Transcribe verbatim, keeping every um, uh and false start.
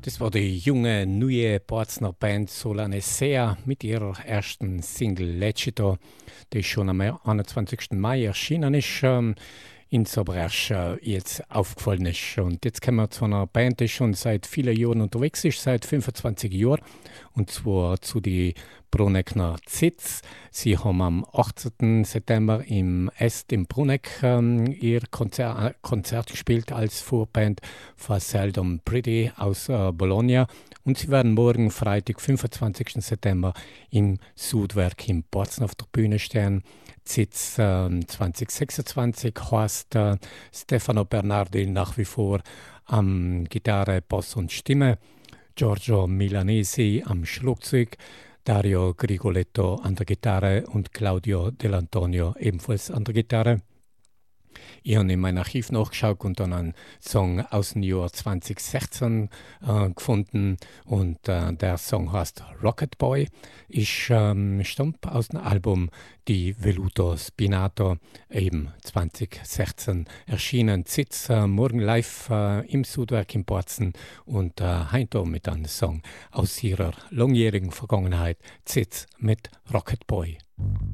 Das war die junge, neue Borzner Band Solanesea mit ihrer ersten Single Lecito, die schon am einundzwanzigsten Mai erschienen ist, ähm, in Sobresch äh, jetzt aufgefallen ist. Und jetzt kommen wir zu einer Band, die schon seit vielen Jahren unterwegs ist, seit fünfundzwanzig Jahren, und zwar zu die Bruneckner Zitz. Sie haben am achtzehnten September im Est in Bruneck ähm, ihr Konzer Konzert gespielt als Vorband für Seldom Pretty aus äh, Bologna. Und sie werden morgen, Freitag, fünfundzwanzigsten September, im Südwerk in Bozen auf der Bühne stehen. Zitz äh, zwanzig sechsundzwanzig heißt äh, Stefano Bernardi nach wie vor am Gitarre, Bass und Stimme, Giorgio Milanesi am Schlagzeug, Dario Grigoletto an der Gitarre und Claudio Dell'Antonio ebenfalls an der Gitarre. Ich habe in meinem Archiv nachgeschaut und dann einen Song aus dem Jahr zwanzig sechzehn äh, gefunden. Und äh, der Song heißt Rocket Boy. Ich ähm, stammt aus dem Album Die Veluto Spinato, eben zwanzig sechzehn erschienen. Zitz äh, morgen live äh, im Südwerk in Bozen und äh, heute mit einem Song aus ihrer langjährigen Vergangenheit. Zitz mit Rocket Boy.